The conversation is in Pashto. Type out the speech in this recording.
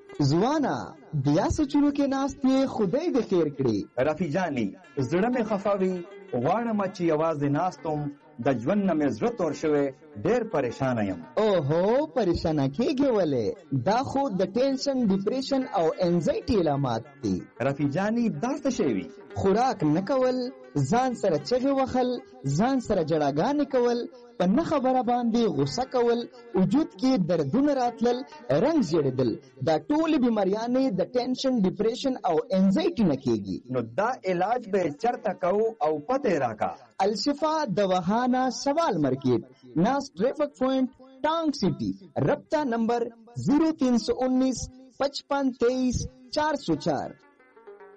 ځوانا بیا سوچونو کې ناست یې، خدای دې خیر کړي. رفیع جانې زړه مې خفه وي، غواړم چې یوازې ناستم، د ژوند نه مې زړه تور شوی، ډېر پریشانه یم. اوهو پریشانه کېږې ولې؟ دا خو د ټینشن، ډیپریشن او انزایټي علامات دي. رفیع جانې دا څه شی وي؟ خوراک نه کول، ځان سره چغې وهل، ځان سره جړاګانې کول، په نه خبره باندې غوسه کول، وجود کې دردونه راتلل، رنګ زیړېدل، دا ټولې بیماریانې د ټینشن، ډیپریشن او انزایټي نه کېږي. نو دا علاج به چرته کوو او پته راکا؟ الشفا دواخانہ سوال مارکیٹ، ناس ٹریفک پوائنٹ، ٹانگ سٹی. رابطہ نمبر 0319 55 23 404.